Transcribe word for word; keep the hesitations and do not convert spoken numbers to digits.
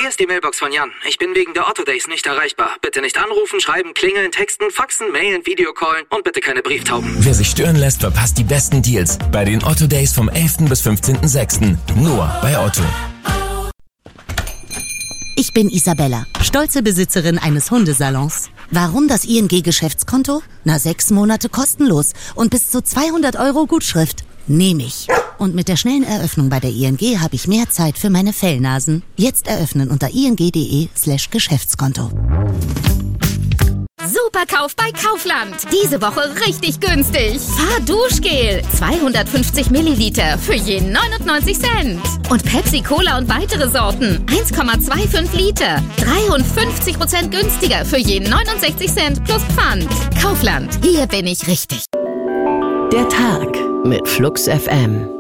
Hier ist die Mailbox von Jan. Ich bin wegen der Otto Days nicht erreichbar. Bitte nicht anrufen, schreiben, klingeln, texten, faxen, mailen, Videocallen und bitte keine Brieftauben. Wer sich stören lässt, verpasst die besten Deals bei den Otto Days vom elften bis fünfzehnten sechsten Nur bei Otto. Ich bin Isabella, stolze Besitzerin eines Hundesalons. Warum das I N G-Geschäftskonto? Na, sechs Monate kostenlos und bis zu zweihundert Euro Gutschrift. Nehme ich. Und mit der schnellen Eröffnung bei der I N G habe ich mehr Zeit für meine Fellnasen. Jetzt eröffnen unter ing.de slash Geschäftskonto. Superkauf bei Kaufland. Diese Woche richtig günstig. Fahrduschgel. zweihundertfünfzig Milliliter für je neunundneunzig Cent. Und Pepsi Cola und weitere Sorten. eins Komma fünfundzwanzig Liter. dreiundfünfzig Prozent günstiger für je neunundsechzig Cent plus Pfand. Kaufland. Hier bin ich richtig. Der Tag mit Flux F M.